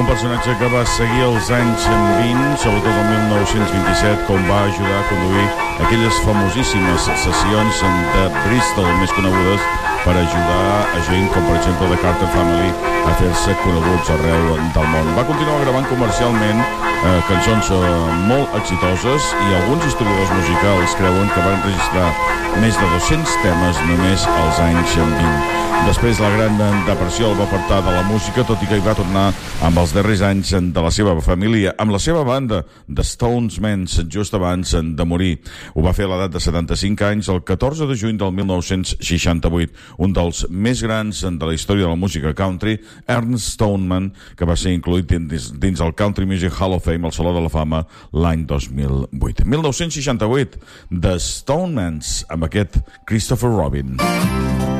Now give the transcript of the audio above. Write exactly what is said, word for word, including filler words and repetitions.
Un personatge que va seguir els anys vint, sobretot el mil nou-cents vint-i-set, com va ajudar a conduir aquelles famosíssimes sessions de Bristol més conegudes per ajudar a gent com per exemple The Carter Family a fer-se coneguts arreu del món. Va continuar gravant comercialment eh, cançons eh, molt exitoses i alguns historiadors musicals creuen que van registrar més de dos-cents temes només als anys vint. Després la Gran Depressió el va apartar de la música, tot i que hi va tornar amb els darrers anys de la seva família, amb la seva banda, The Stones Men, just abans de morir. Ho va fer a l'edat de setanta-cinc anys, el catorze de juny del mil nou-cents seixanta-vuit. Un dels més grans de la història de la música country, Ernest Stoneman, que va ser incluït dins, dins el Country Music Hall of Fame, al Saló de la Fama, l'any dos mil vuit. mil nou-cents seixanta-vuit, The Stonemans, amb aquest Christopher Robin.